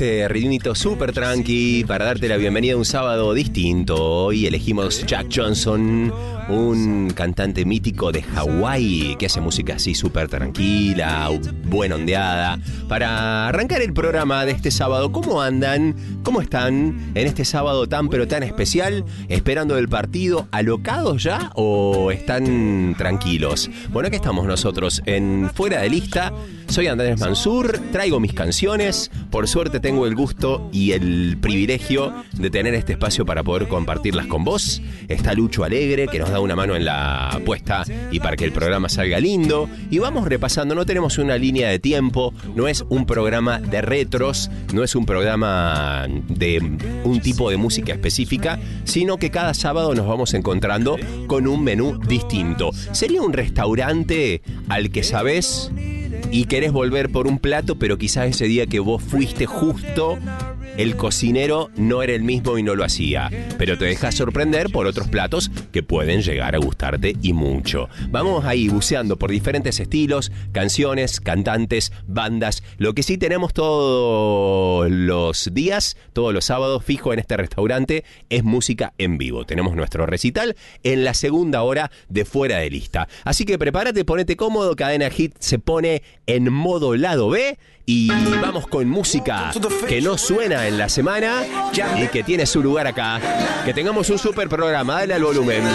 este ritmito súper tranqui para darte la bienvenida a un sábado distinto. Hoy elegimos Jack Johnson, un cantante mítico de Hawái que hace música así súper tranquila, buena ondeada. Para arrancar el programa de este sábado, ¿cómo andan? ¿Cómo están en este sábado tan pero tan especial? ¿Esperando el partido? ¿Alocados ya o están tranquilos? Bueno, aquí estamos nosotros en Fuera de Lista. Soy Andrés Mansur, traigo mis canciones. Por suerte tengo el gusto y el privilegio de tener este espacio para poder compartirlas con vos. Está Lucho Alegre, que nos da una mano en la puesta y para que el programa salga lindo. Y vamos repasando, no tenemos una línea de tiempo, no es un programa de retros, no es un programa de un tipo de música específica, sino que cada sábado nos vamos encontrando con un menú distinto. Sería un restaurante al que sabés y querés volver por un plato, pero quizás ese día que vos fuiste justo, el cocinero no era el mismo y no lo hacía. Pero te dejas sorprender por otros platos que pueden llegar a gustarte y mucho. Vamos ahí buceando por diferentes estilos, canciones, cantantes, bandas. Lo que sí tenemos todos los días, todos los sábados fijo en este restaurante es música en vivo. Tenemos nuestro recital en la segunda hora de Fuera de Lista. Así que prepárate, ponete cómodo. Cadena Hit se pone en modo lado B. Y vamos con música que no suena en la semana y que tiene su lugar acá. Que tengamos un super programa, dale al volumen.